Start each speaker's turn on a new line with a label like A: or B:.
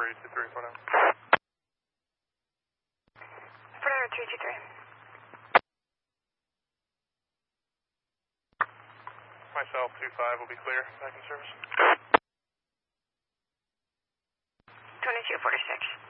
A: 323 for now.
B: For now, 323.
A: Myself, 25 will be clear. Back in service.
B: 2246.